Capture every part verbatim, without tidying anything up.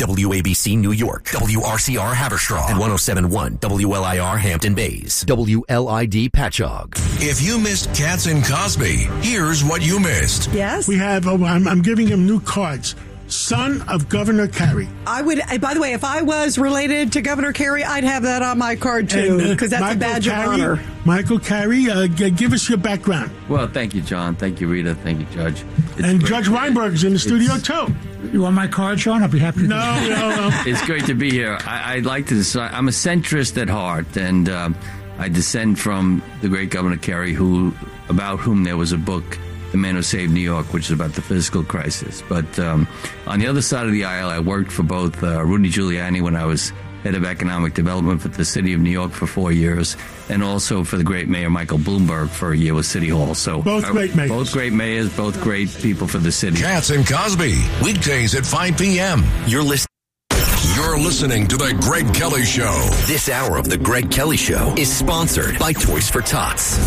W A B C New York, W R C R Haverstraw, and one oh seven point one W L I R Hampton Bays, W L I D Patchogue. If you missed Cats and Cosby, here's what you missed. Yes? We have, oh, I'm, I'm giving him new cards. Son of Governor Carey. I would, by the way, if I was related to Governor Carey, I'd have that on my card too, because that's Michael a badge Carey, of honor. Michael Carey, uh, g- give us your background. Well, thank you, John. Thank you, Rita. Thank you, Judge. It's and great. Judge Weinberg's in the studio, It's, too. You want my card, Sean? I'll be happy to. No, no, no. It's great to be here. I, I'd like to decide. I'm a centrist at heart, and um, I descend from the great Governor Carey, who, about whom there was a book, The Man Who Saved New York, which is about the fiscal crisis. But um, on the other side of the aisle, I worked for both uh, Rudy Giuliani when I was head of economic development for the city of New York for four years, and also for the great mayor Michael Bloomberg for a year with City Hall. So both great mayors. Both great mayors, both great people for the city. Cats and Cosby, weekdays at five p.m. You're listening. You're listening to The Greg Kelly Show. This hour of The Greg Kelly Show is sponsored by Toys for Tots.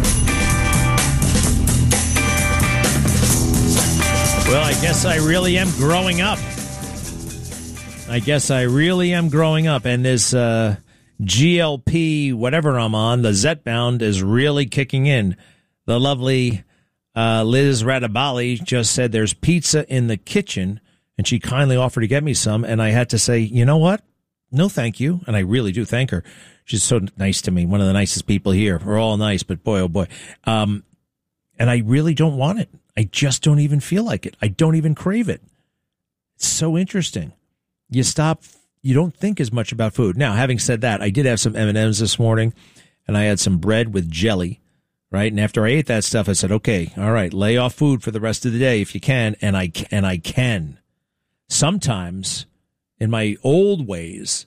Well, I guess I really am growing up. I guess I really am growing up. And this uh, G L P, whatever I'm on, the Zepbound is really kicking in. The lovely uh, Liz Radabali just said there's pizza in the kitchen, and she kindly offered to get me some. And I had to say, you know what? No, thank you. And I really do thank her. She's so nice to me. One of the nicest people here. We're all nice, but boy, oh boy. Um, and I really don't want it. I just don't even feel like it. I don't even crave it. It's so interesting. You stop, you don't think as much about food. Now, having said that, I did have some M and M's this morning, and I had some bread with jelly, right? And after I ate that stuff, I said, okay, all right, lay off food for the rest of the day if you can, and I, and I can. Sometimes, in my old ways.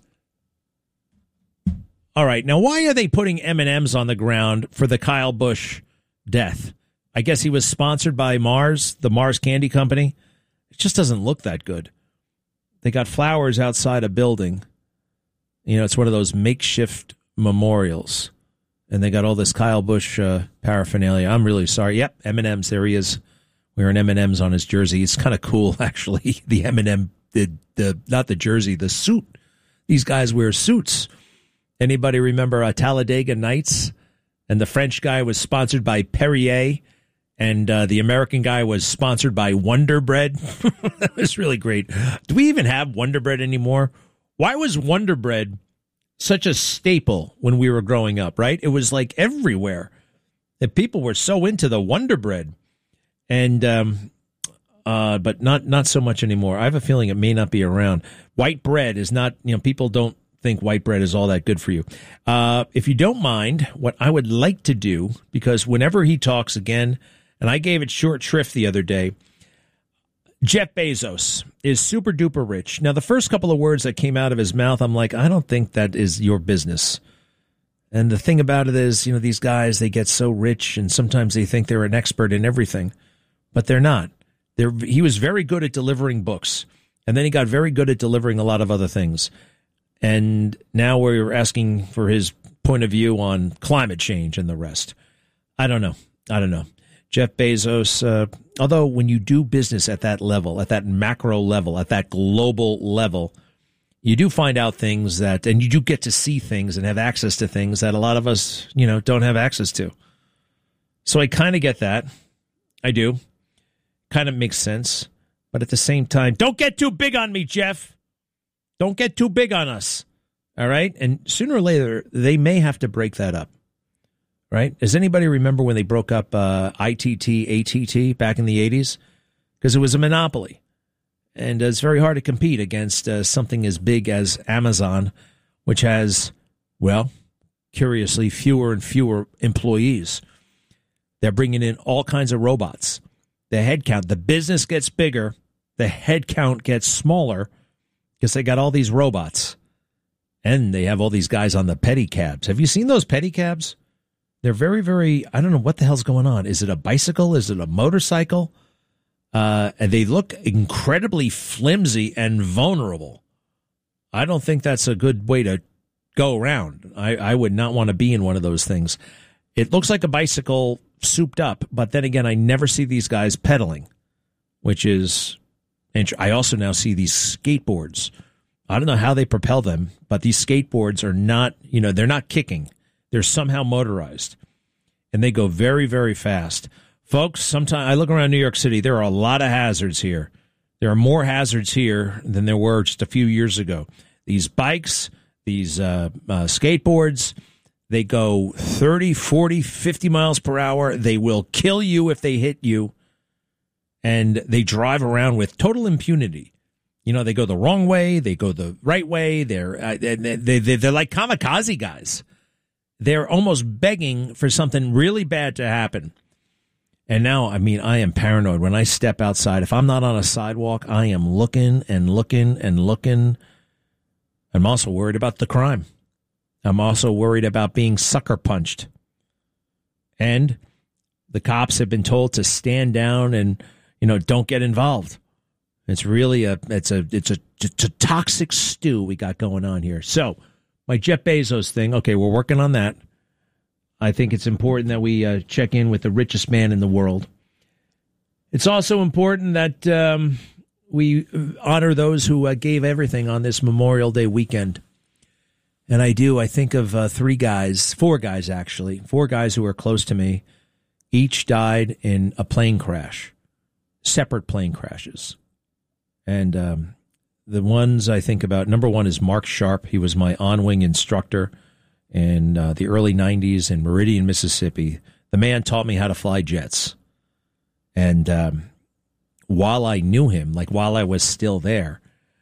All right, now why are they putting M and M's on the ground for the Kyle Busch death? I guess he was sponsored by Mars, the Mars Candy Company. It just doesn't look that good. They got flowers outside a building. You know, it's one of those makeshift memorials. And they got all this Kyle Busch uh, paraphernalia. I'm really sorry. Yep, M and M's, there he is. Wearing M and M's on his jersey. It's kind of cool, actually. The M and M, the, the not the jersey, the suit. These guys wear suits. Anybody remember uh, Talladega Nights? And the French guy was sponsored by Perrier. And uh, the American guy was sponsored by Wonder Bread. That was really great. Do we even have Wonder Bread anymore? Why was Wonder Bread such a staple when we were growing up, right? It was like everywhere. That people were so into the Wonder Bread. And, um, uh, but not, not so much anymore. I have a feeling it may not be around. White bread is not, you know, people don't think white bread is all that good for you. Uh, if you don't mind, what I would like to do, because whenever he talks again, and I gave it short shrift the other day, Jeff Bezos is super duper rich. Now, the first couple of words that came out of his mouth, I'm like, I don't think that is your business. And the thing about it is, you know, these guys, they get so rich and sometimes they think they're an expert in everything, but they're not. They're, he was very good at delivering books, and then he got very good at delivering a lot of other things. And now we're asking for his point of view on climate change and the rest. I don't know. I don't know. Jeff Bezos, uh, although when you do business at that level, at that macro level, at that global level, you do find out things that, and you do get to see things and have access to things that a lot of us, you know, don't have access to. So I kind of get that. I do. Kind of makes sense. But at the same time, don't get too big on me, Jeff. Don't get too big on us. All right? And sooner or later, they may have to break that up. Right? Does anybody remember when they broke up uh, I T T, A T T back in the eighties? Because it was a monopoly. And uh, it's very hard to compete against uh, something as big as Amazon, which has, well, curiously, fewer and fewer employees. They're bringing in all kinds of robots. The headcount, the business gets bigger, the headcount gets smaller because they got all these robots. And they have all these guys on the pedicabs. Have you seen those pedicabs? They're very, very, I don't know what the hell's going on. Is it a bicycle? Is it a motorcycle? Uh, and they look incredibly flimsy and vulnerable. I don't think that's a good way to go around. I, I would not want to be in one of those things. It looks like a bicycle souped up, but then again, I never see these guys pedaling, which is And I also now see these skateboards. I don't know how they propel them, but these skateboards are not, you know, they're not kicking. They're somehow motorized. And they go very, very fast. Folks, sometimes I look around New York City, there are a lot of hazards here. There are more hazards here than there were just a few years ago. These bikes, these uh, uh, skateboards, they go thirty, forty, fifty miles per hour. They will kill you if they hit you. And they drive around with total impunity. You know, they go the wrong way. They go the right way. They're uh, they, they, they're like kamikaze guys. They're almost begging for something really bad to happen. And now, I mean, I am paranoid. When I step outside, if I'm not on a sidewalk, I am looking and looking and looking. I'm also worried about the crime. I'm also worried about being sucker punched. And the cops have been told to stand down and, you know, don't get involved. It's really a it's a it's a, it's a toxic stew we got going on here. So my Jeff Bezos thing. Okay, we're working on that. I think it's important that we uh, check in with the richest man in the world. It's also important that um, we honor those who uh, gave everything on this Memorial Day weekend. And I do. I think of uh, three guys, four guys actually, four guys who are close to me. Each died in a plane crash, separate plane crashes. And um, the ones I think about, number one is Mark Sharp. He was my on-wing instructor in uh, the early nineties in Meridian, Mississippi. The man taught me how to fly jets. And um, while I knew him, like while I was still there,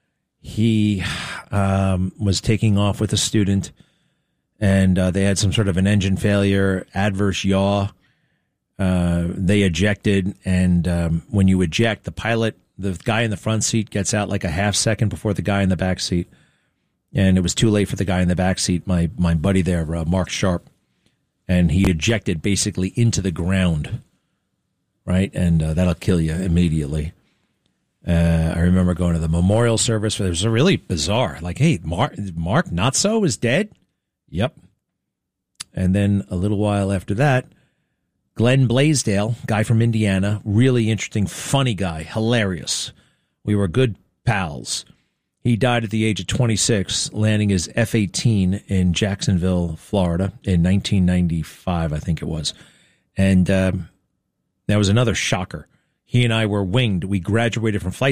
he um, was taking off with a student, and uh, they had some sort of an engine failure, adverse yaw. Uh, they ejected, and um, when you eject, the pilot, the guy in the front seat gets out like a half second before the guy in the back seat. And it was too late for the guy in the back seat, my, my buddy there, uh, Mark Sharp. And he ejected basically into the ground, right? And uh, that'll kill you immediately. Uh, I remember going to the memorial service. It was really bizarre. Like, hey, Mark, Mark Notso is dead? Yep. And then a little while after that, Glenn Blaisdell, guy from Indiana, really interesting, funny guy, hilarious. We were good pals. He died at the age of twenty-six, landing his F eighteen in Jacksonville, Florida, in nineteen ninety-five, I think it was. And um, that was another shocker. He and I were winged. We graduated from flight